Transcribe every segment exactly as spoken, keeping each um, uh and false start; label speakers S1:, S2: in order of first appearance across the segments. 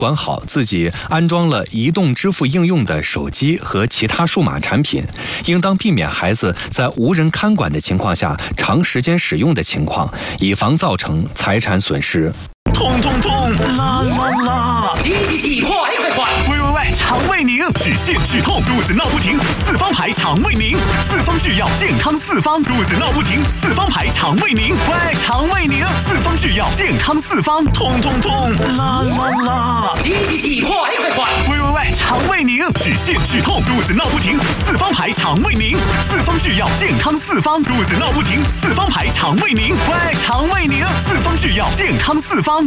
S1: 管好自己安装了移动支付应用的手机和其他数码产品，应当避免孩子在无人看管的情况下长时间使用的情况，以防造成财产损失。
S2: 痛痛痛，啦啦啦！
S3: 急急急，快快快！
S2: 喂喂喂，肠胃宁，止泻止痛，肚子闹不停，四方牌肠胃宁，四方制药健康四方，肚子闹不停，四方牌肠胃宁，喂，肠胃宁，四方制药健康四方，痛痛痛，啦啦啦！
S3: 急急急，快快快！
S2: 喂喂喂，肠胃宁，止泻止痛，肚子闹不停，四方牌肠胃宁，四方制药健康四方，肚子闹不停，四方牌肠胃宁，喂，肠胃宁，四方制药健康四方。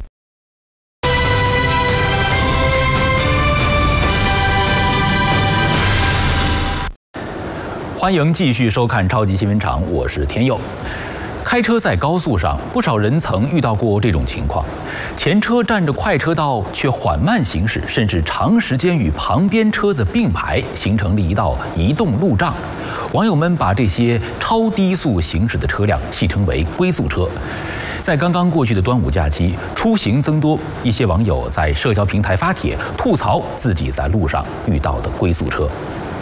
S4: 欢迎继续收看超级新闻场，我是天佑。开车在高速上，不少人曾遇到过这种情况：前车占着快车道却缓慢行驶，甚至长时间与旁边车子并排，形成了一道移动路障。网友们把这些超低速行驶的车辆戏称为“龟速车”。在刚刚过去的端午假期，出行增多，一些网友在社交平台发帖吐槽自己在路上遇到的龟速车。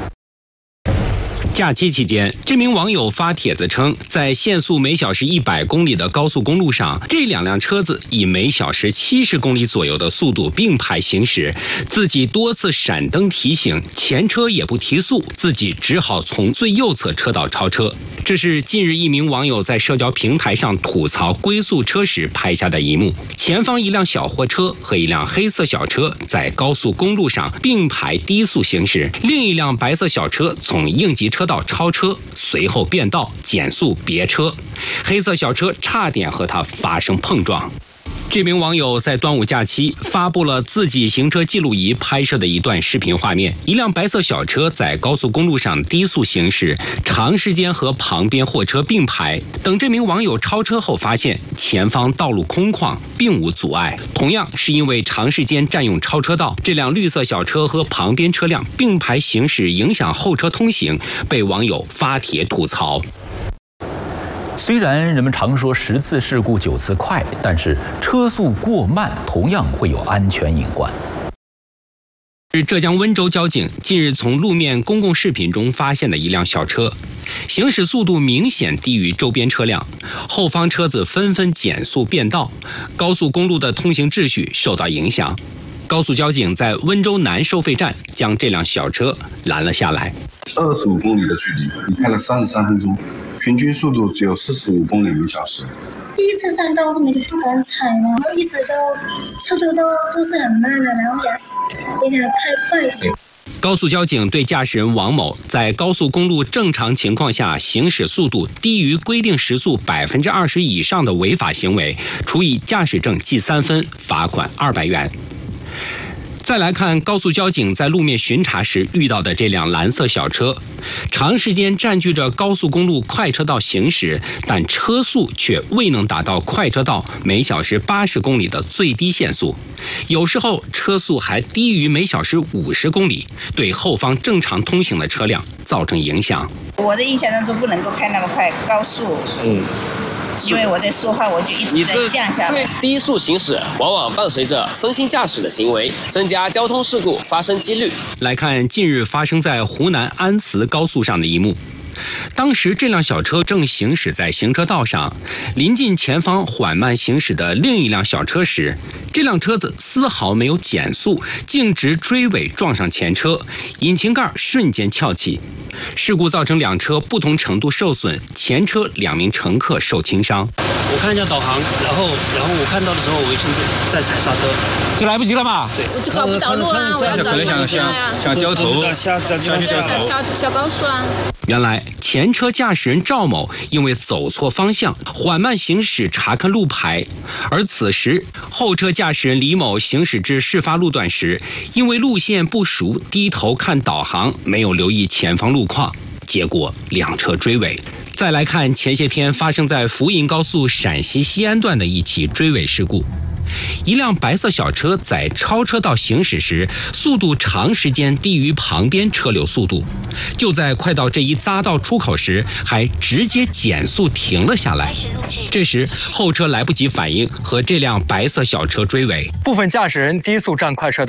S5: 假期期间，这名网友发帖子称，在限速每小时一百公里的高速公路上，这两辆车子以每小时七十公里左右的速度并排行驶，自己多次闪灯提醒，前车也不提速，自己只好从最右侧车道超车。这是近日一名网友在社交平台上吐槽龟速车时拍下的一幕。前方一辆小货车和一辆黑色小车在高速公路上并排低速行驶，另一辆白色小车从应急车道超车，随后变道减速别车，黑色小车差点和他发生碰撞。这名网友在端午假期发布了自己行车记录仪拍摄的一段视频画面，一辆白色小车在高速公路上低速行驶，长时间和旁边货车并排。等这名网友超车后，发现前方道路空旷，并无阻碍。同样是因为长时间占用超车道，这辆绿色小车和旁边车辆并排行驶，影响后车通行，被网友发帖吐槽。
S4: 虽然人们常说十次事故九次快，但是车速过慢同样会有安全隐患。
S5: 是浙江温州交警近日从路面公共视频中发现的一辆小车，行驶速度明显低于周边车辆，后方车子纷纷减速变道，高速公路的通行秩序受到影响。高速交警在温州南收费站将这辆小车拦了下来。
S6: 二十五公里的距离，你开了三十三分钟，平均速度只有四十五公里每小时。
S7: 第一次上道是没不敢踩嘛，一直都速度都都是很慢的，然后也也想开快一点。
S5: 高速交警对驾驶人王某在高速公路正常情况下行驶速度低于规定时速百分之二十以上的违法行为，处以驾驶证记三分，罚款二百元。再来看高速交警在路面巡查时遇到的这辆蓝色小车，长时间占据着高速公路快车道行驶，但车速却未能达到快车道每小时八十公里的最低限速，有时候车速还低于每小时五十公里，对后方正常通行的车辆造成影响。
S8: 我的印象当中不能够开那么快，高速。嗯。因为我在说话，我就一直在降下来。
S9: 低速行驶往往伴随着分心驾驶的行为，增加交通事故发生几率。
S5: 来看近日发生在湖南安慈高速上的一幕。当时这辆小车正行驶在行车道上，临近前方缓慢行驶的另一辆小车时，这辆车子丝毫没有减速，径直追尾撞上前车，引擎盖瞬间翘起。事故造成两车不同程度受损，前车两名乘客受轻伤。
S10: 我看一下导航，然后然后我看到的时候，我已经在踩刹车，
S11: 就来不及了嘛。
S10: 对，
S12: 我就搞不着路啊，我要找路线呀。
S11: 想交头，
S10: 下下下去
S12: 小小小高速啊。
S5: 原来前车驾驶人赵某因为走错方向，缓慢行驶查看路牌，而此时后车驾驶人李某行驶至事发路段时，因为路线不熟，低头看导航，没有留意前方路况，结果两车追尾。再来看前些天发生在福银高速陕西西安段的一起追尾事故。一辆白色小车在超车道行驶时，速度长时间低于旁边车流速度，就在快到这一匝道出口时，还直接减速停了下来。这时后车来不及反应，和这辆白色小车追尾。
S1: 部分驾驶人低速占快车道。